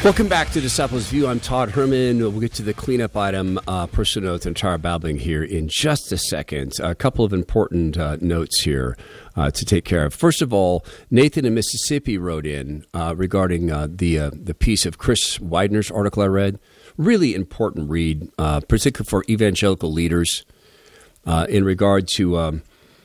Welcome back to Disciples View. I'm Todd Herman. We'll get to the cleanup item, personal notes, and Tara babbling here in just a second. A couple of important notes here to take care of. First of all, Nathan in Mississippi wrote in regarding the piece of Chris Widener's article I read. Really important read, particularly for evangelical leaders in regard to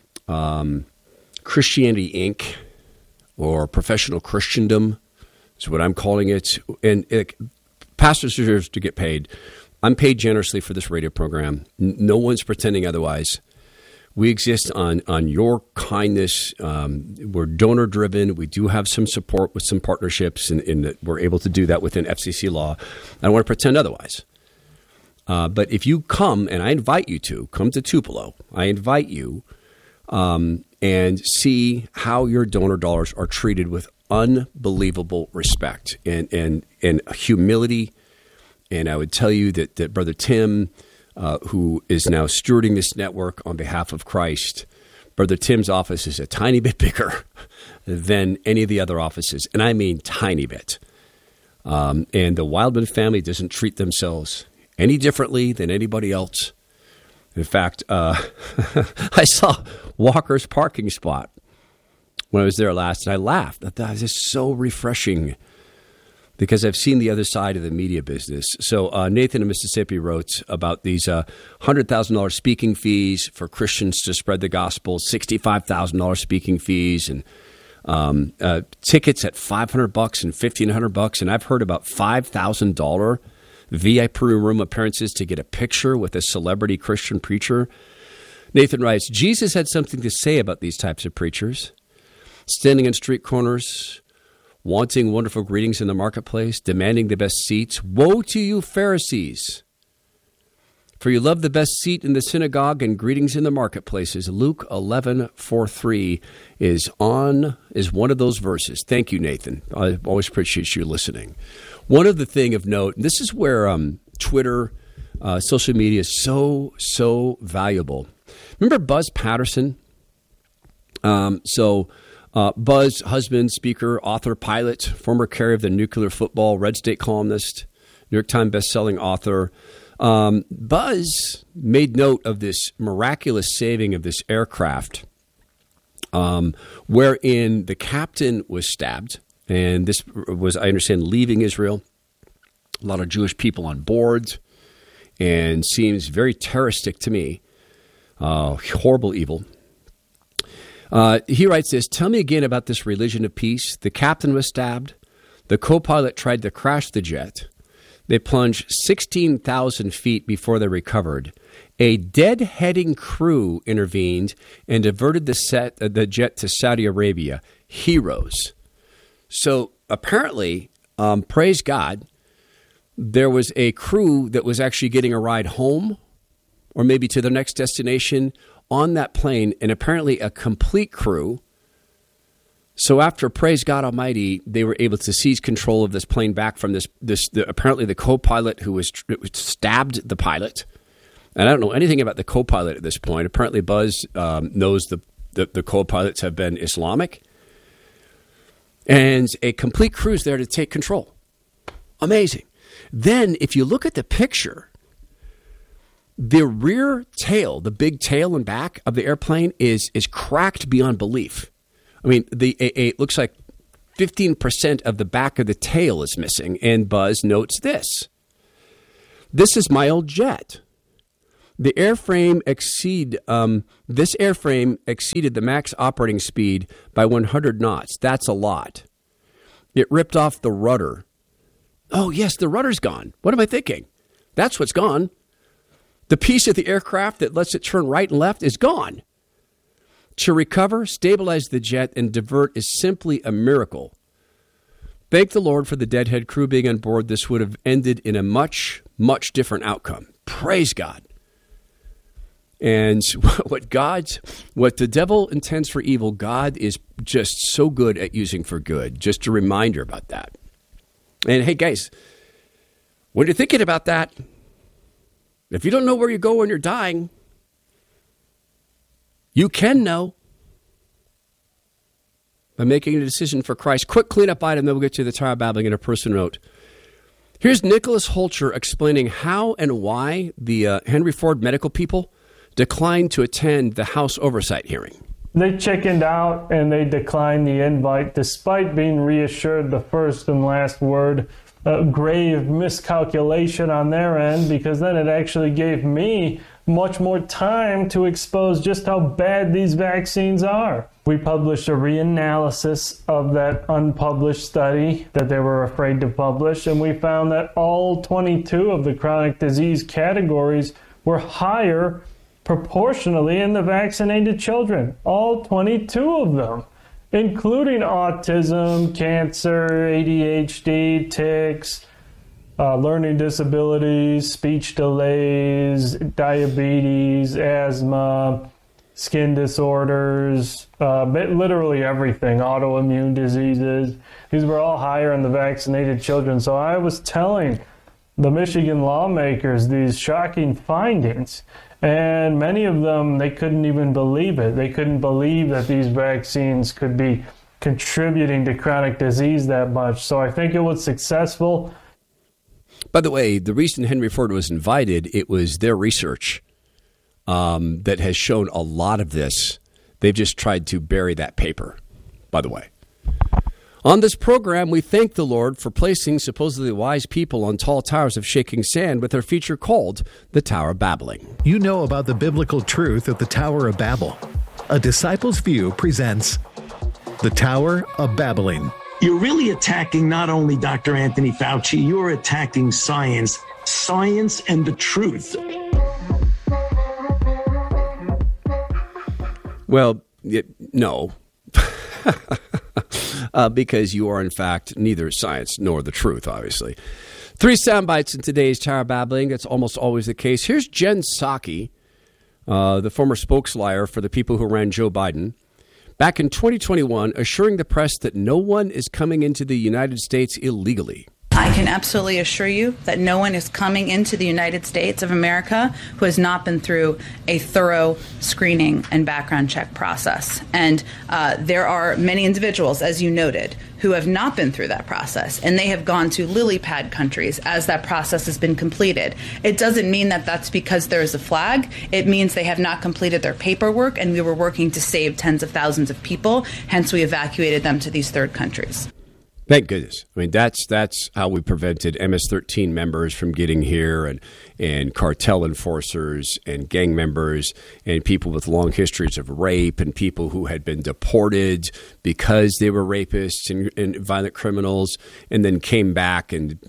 Christianity Inc. or professional Christendom. Is what I'm calling it. And pastors deserve to get paid. I'm paid generously for this radio program. No one's pretending otherwise. We exist on your kindness. We're donor-driven. We do have some support with some partnerships, and we're able to do that within FCC law. I don't want to pretend otherwise. But if you come, and I invite you to, come to Tupelo. I invite you and see how your donor dollars are treated with unbelievable respect and humility. And I would tell you that Brother Tim, who is now stewarding this network on behalf of Christ, Brother Tim's office is a tiny bit bigger than any of the other offices. And I mean tiny bit. And the Wildman family doesn't treat themselves any differently than anybody else. In fact, I saw Walker's parking spot when I was there last, and I laughed. That was just so refreshing because I've seen the other side of the media business. So Nathan in Mississippi wrote about these $100,000 speaking fees for Christians to spread the gospel, $65,000 speaking fees, and tickets at $500 and $1,500. And I've heard about $5,000 VIP room appearances to get a picture with a celebrity Christian preacher. Nathan writes, Jesus had something to say about these types of preachers. Standing on street corners, wanting wonderful greetings in the marketplace, demanding the best seats. Woe to you, Pharisees! For you love the best seat in the synagogue and greetings in the marketplaces. Luke 11:4-3 is one of those verses. Thank you, Nathan. I always appreciate you listening. One other thing of note, and this is where Twitter, social media is so valuable. Remember Buzz Patterson? Buzz, husband, speaker, author, pilot, former carrier of the nuclear football, Red State columnist, New York Times bestselling author. Buzz made note of this miraculous saving of this aircraft, wherein the captain was stabbed. And this was, I understand, leaving Israel. A lot of Jewish people on board, and seems very terroristic to me. Horrible evil. He writes this, tell me again about this religion of peace. The captain was stabbed. The co-pilot tried to crash the jet. They plunged 16,000 feet before they recovered. A deadheading crew intervened and diverted the jet to Saudi Arabia. Heroes. So apparently, praise God, there was a crew that was actually getting a ride home or maybe to their next destination on that plane, and apparently a complete crew. So after, praise God Almighty, they were able to seize control of this plane back from apparently the co-pilot who was stabbed the pilot. And I don't know anything about the co-pilot at this point. Apparently Buzz knows the co-pilots have been Islamic. And a complete crew is there to take control. Amazing. Then if you look at the picture, the rear tail, the big tail and back of the airplane is cracked beyond belief. I mean, it looks like 15% of the back of the tail is missing. And Buzz notes this. This is my old jet. This airframe exceeded the max operating speed by 100 knots. That's a lot. It ripped off the rudder. Oh, yes, the rudder's gone. What am I thinking? That's what's gone. The piece of the aircraft that lets it turn right and left is gone. To recover, stabilize the jet, and divert is simply a miracle. Thank the Lord for the deadhead crew being on board. This would have ended in a much, much different outcome. Praise God. And what the devil intends for evil, God is just so good at using for good. Just a reminder about that. And hey, guys, when you're thinking about that, if you don't know where you go when you're dying, you can know by making a decision for Christ. Quick cleanup item, then we'll get to the Tara babbling and a personal note Here's Nicholas Holcher explaining how and why the Henry Ford medical people declined to attend the House oversight hearing. They chickened out and they declined the invite despite being reassured the first and last word. Grave miscalculation on their end, because then it actually gave me much more time to expose just how bad these vaccines are. We published a reanalysis of that unpublished study that they were afraid to publish, and we found that all 22 of the chronic disease categories were higher proportionally in the vaccinated children. All 22 of them, including autism, cancer, ADHD, tics, learning disabilities, speech delays, diabetes, asthma, skin disorders, literally everything, autoimmune diseases. These were all higher in the vaccinated children. So I was telling the Michigan lawmakers these shocking findings, and many of them, they couldn't even believe it. They couldn't believe that these vaccines could be contributing to chronic disease that much. So I think it was successful. By the way, the reason Henry Ford was invited, it was their research that has shown a lot of this. They've just tried to bury that paper, by the way. On this program, we thank the Lord for placing supposedly wise people on tall towers of shaking sand with their feature called The Tower of Babbling. You know about the biblical truth of the Tower of Babel. A Disciples View presents The Tower of Babbling. You're really attacking not only Dr. Anthony Fauci, you're attacking science and the truth. Well, no. Because you are, in fact, neither science nor the truth, obviously. 3 sound bites in today's Tower Babbling. That's almost always the case. Here's Jen Psaki, the former spokesliar for the people who ran Joe Biden, back in 2021, assuring the press that no one is coming into the United States illegally. I can absolutely assure you that no one is coming into the United States of America who has not been through a thorough screening and background check process. And there are many individuals, as you noted, who have not been through that process, and they have gone to lily pad countries as that process has been completed. It doesn't mean that that's because there is a flag. It means they have not completed their paperwork, and we were working to save tens of thousands of people. Hence, we evacuated them to these third countries. Thank goodness. I mean, that's how we prevented MS-13 members from getting here, and cartel enforcers and gang members and people with long histories of rape and people who had been deported because they were rapists and violent criminals and then came back. And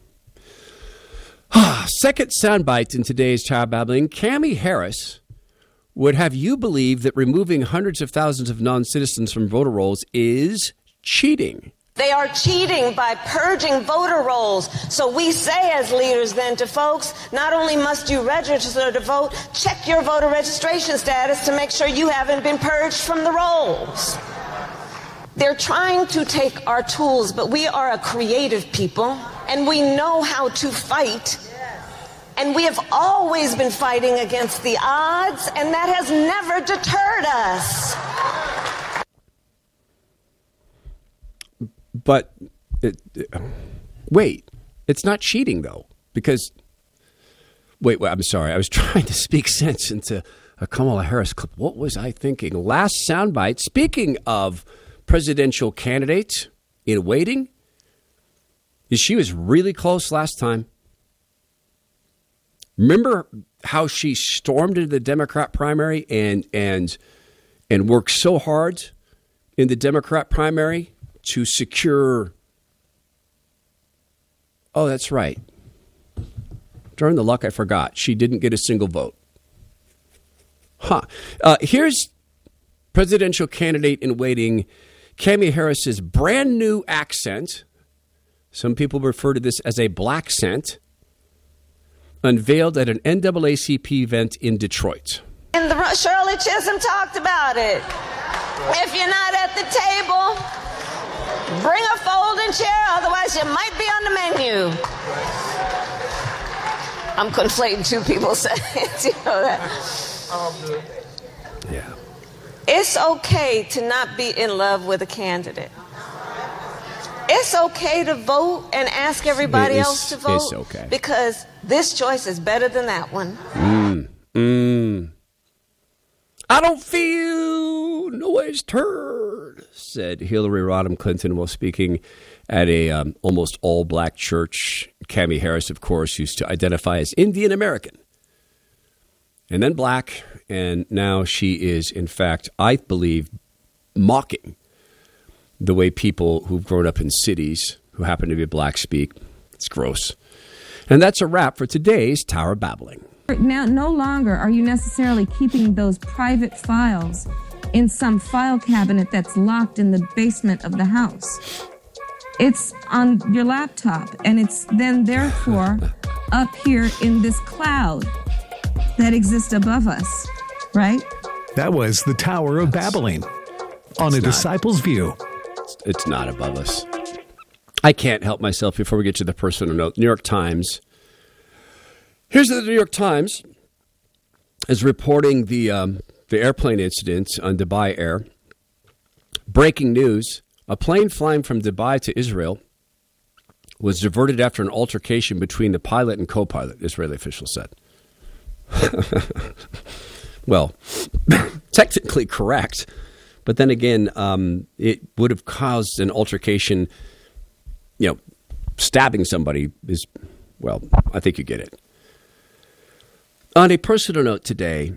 second soundbite in today's Tower Babbling, Kamala Harris would have you believe that removing hundreds of thousands of non-citizens from voter rolls is cheating. They are cheating by purging voter rolls. So we say as leaders then to folks, not only must you register to vote, check your voter registration status to make sure you haven't been purged from the rolls. They're trying to take our tools, but we are a creative people, and we know how to fight. And we have always been fighting against the odds, and that has never deterred us. But wait, it's not cheating, though, because wait, I'm sorry. I was trying to speak sense into a Kamala Harris clip. What was I thinking? Last soundbite. Speaking of presidential candidates in waiting, she was really close last time. Remember how she stormed into the Democrat primary and worked so hard in the Democrat primary to secure. Oh, that's right. Darn the luck, I forgot. She didn't get a single vote. Here's presidential candidate in waiting, Kamala Harris's brand new accent. Some people refer to this as a black scent. Unveiled at an NAACP event in Detroit. And Shirley Chisholm talked about it. If you're not at the table, bring a folding chair, otherwise you might be on the menu. I'm conflating two people's sayings, you know that. Yeah. It's okay to not be in love with a candidate. it's okay to vote and ask everybody else to vote. It's okay. Because this choice is better than that one. I don't feel nobody's turd, said Hillary Rodham Clinton while speaking at a almost all-black church. Cammie Harris, of course, used to identify as Indian American and then black, and now she is, in fact, I believe, mocking the way people who've grown up in cities who happen to be black speak. It's gross. And that's a wrap for today's Tower Babbling. Now, no longer are you necessarily keeping those private files in some file cabinet that's locked in the basement of the house. It's on your laptop, and it's then therefore up here in this cloud that exists above us, right? That was the Tower of Babbling on A Disciple's View. It's not above us. I can't help myself before we get to the personal note. New York Times. Here's the New York Times is reporting the airplane incident on Dubai Air. Breaking news. A plane flying from Dubai to Israel was diverted after an altercation between the pilot and co-pilot, Israeli officials said. Well, technically correct. But then again, it would have caused an altercation, stabbing somebody is, well, I think you get it. On a personal note today,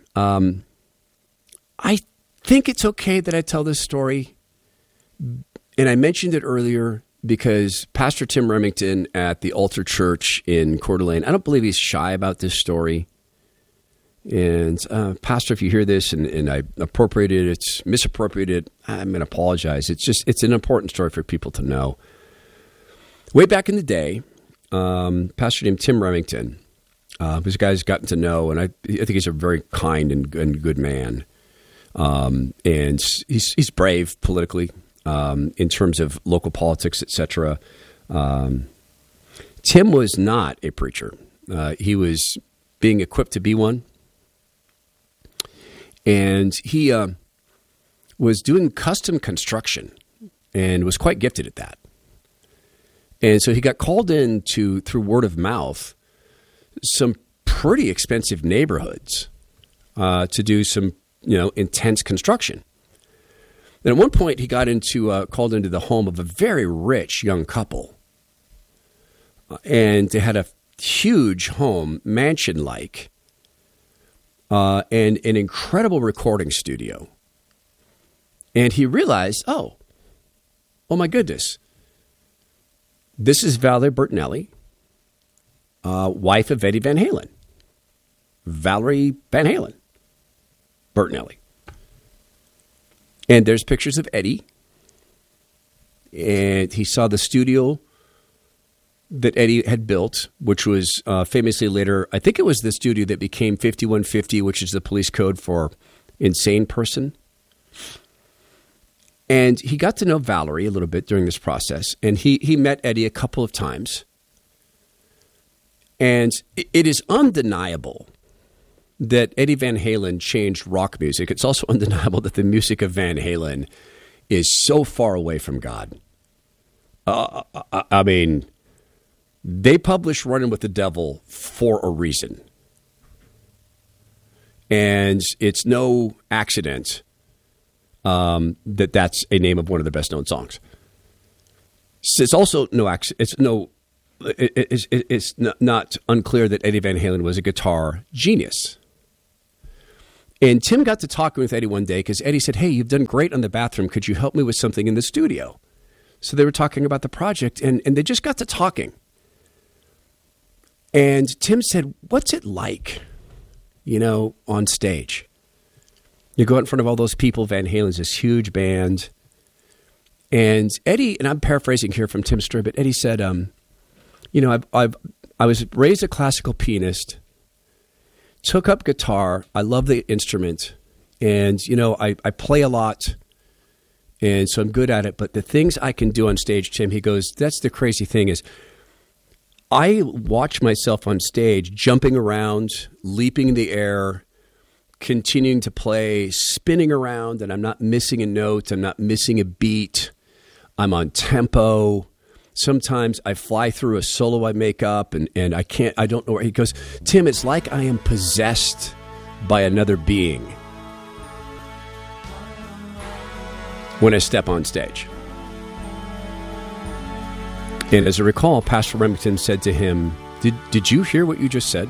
I think it's okay that I tell this story. And I mentioned it earlier because Pastor Tim Remington at the Altar Church in Coeur d'Alene, I don't believe he's shy about this story. And Pastor, if you hear this and I appropriated it, misappropriated it, I'm going to apologize. It's an important story for people to know. Way back in the day, Pastor named Tim Remington, this guy's gotten to know, and I think he's a very kind and good man. And he's brave politically in terms of local politics, etc. Tim was not a preacher. He was being equipped to be one. And he was doing custom construction and was quite gifted at that. And so he got called in through word of mouth, some pretty expensive neighborhoods to do some, intense construction. And at one point, he got called into the home of a very rich young couple. And they had a huge home, mansion-like, and an incredible recording studio. And he realized, oh my goodness, this is Valerie Bertinelli, wife of Eddie Van Halen. Valerie Van Halen Bertinelli. And there's pictures of Eddie. And he saw the studio that Eddie had built, which was famously later, I think it was the studio that became 5150, which is the police code for insane person. And he got to know Valerie a little bit during this process. And he met Eddie a couple of times. And it is undeniable that Eddie Van Halen changed rock music. It's also undeniable that the music of Van Halen is so far away from God. I mean, they published Running with the Devil for a reason. And it's no accident that that's a name of one of the best-known songs. It's also no accident. It's not unclear that Eddie Van Halen was a guitar genius. And Tim got to talking with Eddie one day because Eddie said, hey, you've done great on The Bathroom. Could you help me with something in the studio? So they were talking about the project, and they just got to talking. And Tim said, what's it like, on stage? You go out in front of all those people. Van Halen's this huge band. And Eddie, and I'm paraphrasing here from Tim's story, but Eddie said, I was raised a classical pianist, took up guitar. I love the instrument. And, I play a lot. And so I'm good at it. But the things I can do on stage, Tim, he goes, that's the crazy thing is I watch myself on stage jumping around, leaping in the air, continuing to play, spinning around, and I'm not missing a note. I'm not missing a beat. I'm on tempo. Sometimes I fly through a solo I make up and I don't know where. He goes, Tim, it's like I am possessed by another being when I step on stage. And as I recall, Pastor Remington said to him, Did you hear what you just said?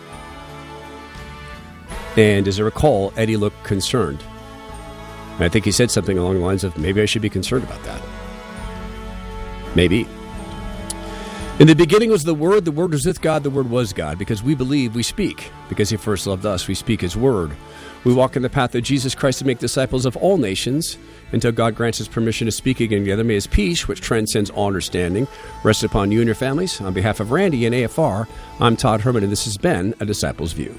And as I recall, Eddie looked concerned. And I think he said something along the lines of, maybe I should be concerned about that. Maybe. In the beginning was the Word was with God, the Word was God. Because we believe, we speak. Because He first loved us, we speak His Word. We walk in the path of Jesus Christ to make disciples of all nations until God grants us permission to speak again together. May His peace, which transcends all understanding, rest upon you and your families. On behalf of Randy and AFR, I'm Todd Herman, and this has been A Disciple's View.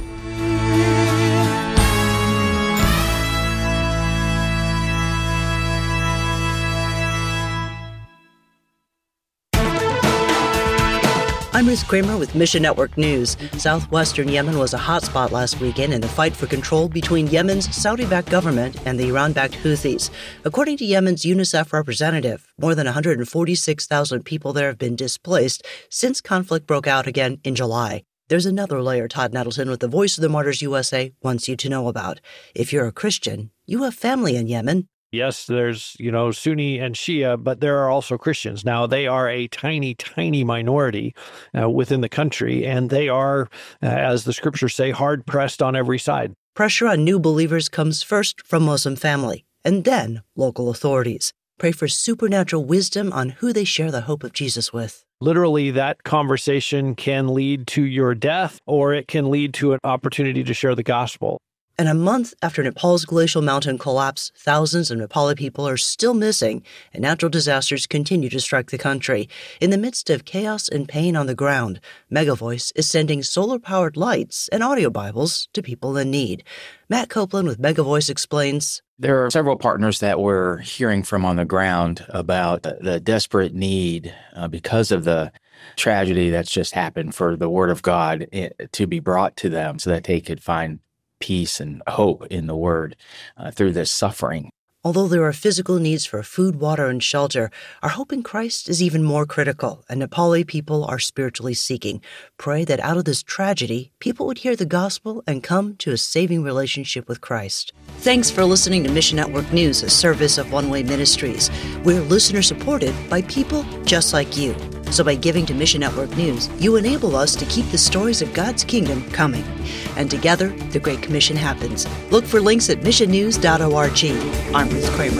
I'm Ruth Kramer with Mission Network News. Southwestern Yemen was a hotspot last weekend in the fight for control between Yemen's Saudi-backed government and the Iran-backed Houthis. According to Yemen's UNICEF representative, more than 146,000 people there have been displaced since conflict broke out again in July. There's another layer Todd Nettleton with the Voice of the Martyrs USA wants you to know about. If you're a Christian, you have family in Yemen. Yes, there's, Sunni and Shia, but there are also Christians. Now, they are a tiny, tiny minority within the country, and they are, as the scriptures say, hard-pressed on every side. Pressure on new believers comes first from Muslim family, and then local authorities. Pray for supernatural wisdom on who they share the hope of Jesus with. Literally, that conversation can lead to your death, or it can lead to an opportunity to share the gospel. And a month after Nepal's glacial mountain collapse, thousands of Nepali people are still missing, and natural disasters continue to strike the country. In the midst of chaos and pain on the ground, Megavoice is sending solar-powered lights and audio Bibles to people in need. Matt Copeland with Megavoice explains. There are several partners that we're hearing from on the ground about the desperate need because of the tragedy that's just happened for the Word of God to be brought to them so that they could find peace and hope in the Word through this suffering. Although there are physical needs for food, water, and shelter, our hope in Christ is even more critical, and Nepali people are spiritually seeking. Pray that out of this tragedy, people would hear the gospel and come to a saving relationship with Christ. Thanks for listening to Mission Network News, a service of One Way Ministries. We're listener-supported by people just like you. So by giving to Mission Network News, you enable us to keep the stories of God's kingdom coming. And together, the Great Commission happens. Look for links at missionnews.org. I'm Ruth Kramer.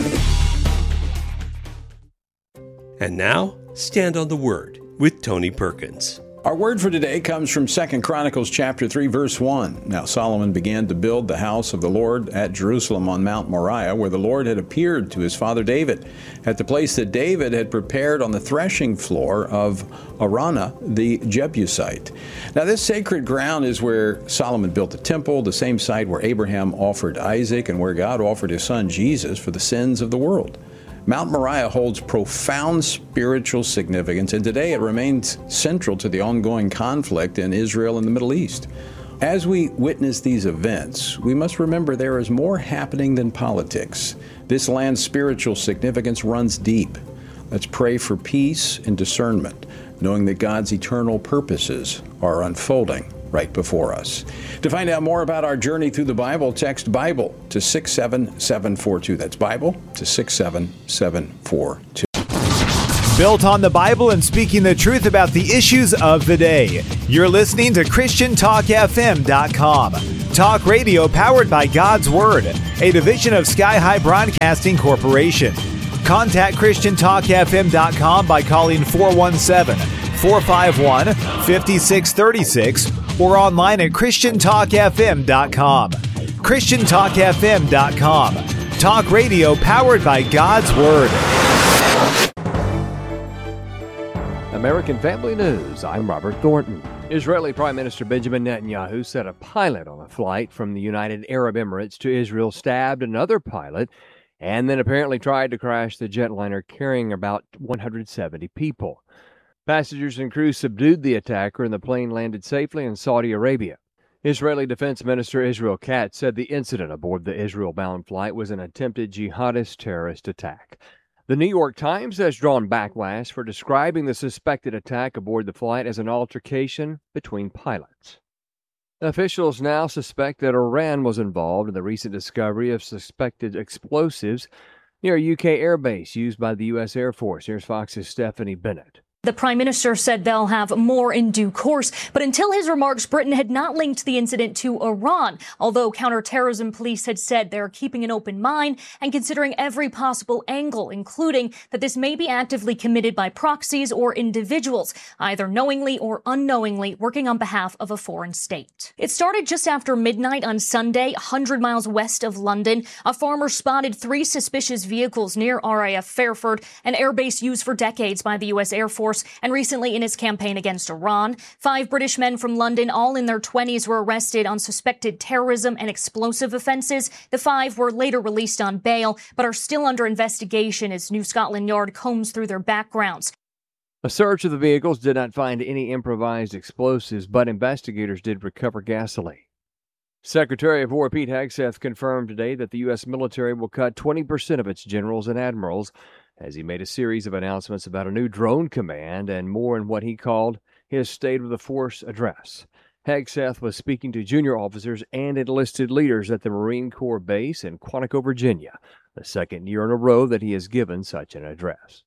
And now, Stand on the Word with Tony Perkins. Our word for today comes from 2 Chronicles chapter 3, verse 1. Now Solomon began to build the house of the Lord at Jerusalem on Mount Moriah, where the Lord had appeared to his father David, at the place that David had prepared on the threshing floor of Araunah the Jebusite. Now this sacred ground is where Solomon built the temple, the same site where Abraham offered Isaac and where God offered his son Jesus for the sins of the world. Mount Moriah holds profound spiritual significance, and today it remains central to the ongoing conflict in Israel and the Middle East. As we witness these events, we must remember there is more happening than politics. This land's spiritual significance runs deep. Let's pray for peace and discernment, knowing that God's eternal purposes are unfolding right before us. To find out more about our journey through the Bible, text Bible to 67742. That's Bible to 67742. Built on the Bible and speaking the truth about the issues of the day. You're listening to ChristianTalkFM.com. Talk radio powered by God's Word, a division of Sky High Broadcasting Corporation. Contact ChristianTalkFM.com by calling 417-451-5636 or online at ChristianTalkFM.com. ChristianTalkFM.com. Talk radio powered by God's Word. American Family News, I'm Robert Thornton. Israeli Prime Minister Benjamin Netanyahu said a pilot on a flight from the United Arab Emirates to Israel stabbed another pilot and then apparently tried to crash the jetliner carrying about 170 people. Passengers and crew subdued the attacker and the plane landed safely in Saudi Arabia. Israeli Defense Minister Israel Katz said the incident aboard the Israel-bound flight was an attempted jihadist terrorist attack. The New York Times has drawn backlash for describing the suspected attack aboard the flight as an altercation between pilots. Officials now suspect that Iran was involved in the recent discovery of suspected explosives near a UK airbase used by the U.S. Air Force. Here's Fox's Stephanie Bennett. The Prime Minister said they'll have more in due course, but until his remarks, Britain had not linked the incident to Iran, although counterterrorism police had said they're keeping an open mind and considering every possible angle, including that this may be actively committed by proxies or individuals, either knowingly or unknowingly working on behalf of a foreign state. It started just after midnight on Sunday, 100 miles west of London. A farmer spotted 3 suspicious vehicles near RAF Fairford, an airbase used for decades by the U.S. Air Force, and recently in his campaign against Iran. 5 British men from London, all in their 20s, were arrested on suspected terrorism and explosive offences. The 5 were later released on bail, but are still under investigation as New Scotland Yard combs through their backgrounds. A search of the vehicles did not find any improvised explosives, but investigators did recover gasoline. Secretary of War Pete Hegseth confirmed today that the U.S. military will cut 20% of its generals and admirals, as he made a series of announcements about a new drone command and more in what he called his State of the Force address. Hegseth was speaking to junior officers and enlisted leaders at the Marine Corps base in Quantico, Virginia, the second year in a row that he has given such an address.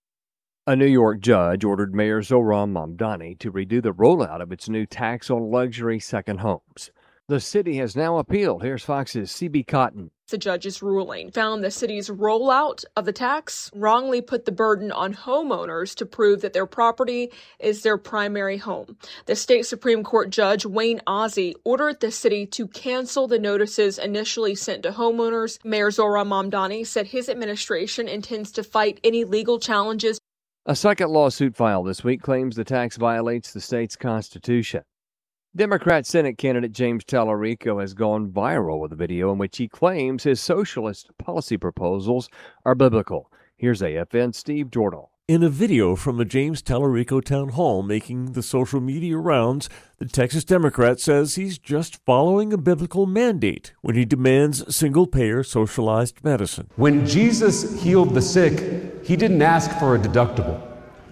A New York judge ordered Mayor Zohran Mamdani to redo the rollout of its new tax on luxury second homes. The city has now appealed. Here's Fox's C.B. Cotton. The judge's ruling found the city's rollout of the tax wrongly put the burden on homeowners to prove that their property is their primary home. The state Supreme Court Judge Wayne Ozzie ordered the city to cancel the notices initially sent to homeowners. Mayor Zohran Mamdani said his administration intends to fight any legal challenges. A second lawsuit filed this week claims the tax violates the state's constitution. Democrat Senate candidate James Tallarico has gone viral with a video in which he claims his socialist policy proposals are biblical. Here's AFN's Steve Jordahl. In a video from the James Tallarico town hall making the social media rounds, the Texas Democrat says he's just following a biblical mandate when he demands single-payer socialized medicine. When Jesus healed the sick, he didn't ask for a deductible.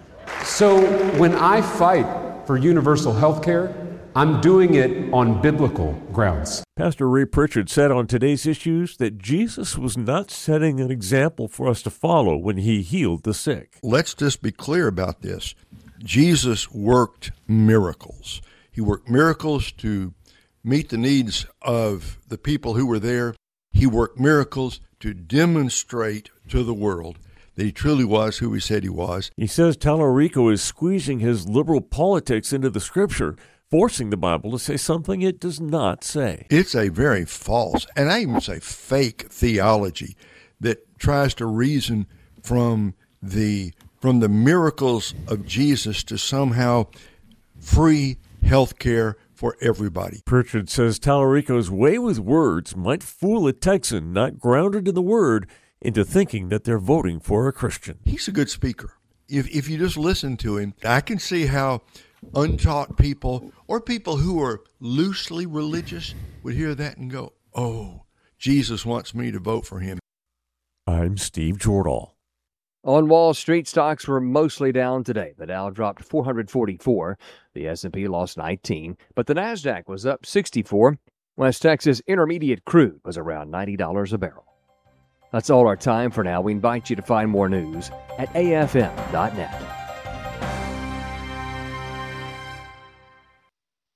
So when I fight for universal health care, I'm doing it on biblical grounds. Pastor Ray Pritchard said on Today's Issues that Jesus was not setting an example for us to follow when he healed the sick. Let's just be clear about this. Jesus worked miracles. He worked miracles to meet the needs of the people who were there. He worked miracles to demonstrate to the world that he truly was who he said he was. He says Tallarico is squeezing his liberal politics into the Scripture, forcing the Bible to say something it does not say. It's a very false, and I even say fake theology that tries to reason from the miracles of Jesus to somehow free health care for everybody. Pritchard says Tallarico's way with words might fool a Texan not grounded in the Word into thinking that they're voting for a Christian. He's a good speaker. If you just listen to him, I can see how untaught people or people who are loosely religious would hear that and go, oh, Jesus wants me to vote for him. I'm Steve Jordahl. On Wall Street, stocks were mostly down today. The Dow dropped 444, the S&P lost 19, but the Nasdaq was up 64. West Texas Intermediate crude was around $90 a barrel. That's all our time for now. We invite you to find more news at afm.net.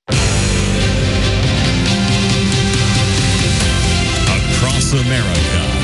Across America,